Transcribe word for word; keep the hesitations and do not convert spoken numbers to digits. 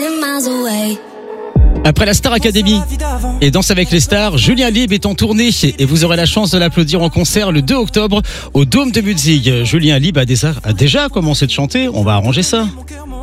Après la Star Academy et Danse avec les stars, Julien Lieb est en tournée et vous aurez la chance de l'applaudir en concert le deux octobre au Dôme de Mutzig. Julien Lieb a déjà, a déjà commencé de chanter, on va arranger ça.